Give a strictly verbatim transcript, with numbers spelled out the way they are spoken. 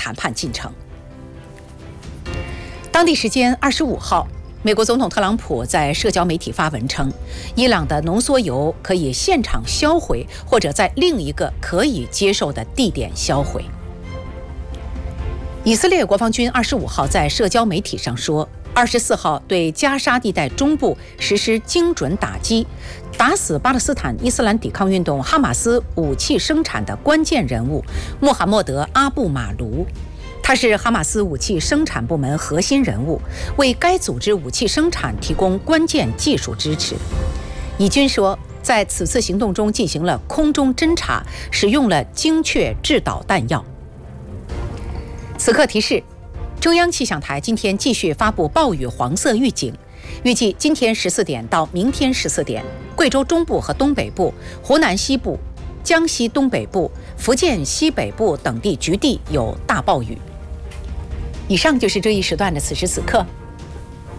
谈判进程。当地时间二十五号，美国总统特朗普在社交媒体发文称，伊朗的浓缩铀可以现场销毁，或者在另一个可以接受的地点销毁。以色列国防军二十五号在社交媒体上说，二十四号对加沙地带中部实施精准打击，打死巴勒斯坦伊斯兰抵抗运动哈马斯武器生产的关键人物穆罕默德·阿布马卢。他是哈马斯武器生产部门核心人物，为该组织武器生产提供关键技术支持。以军说，在此次行动中进行了空中侦察，使用了精确制导弹药。此刻提示，中央气象台今天继续发布暴雨黄色预警，预计今天十四点到明天十四点，贵州中部和东北部、湖南西部、江西东北部、福建西北部等地局地有大暴雨。以上就是这一时段的此时此刻，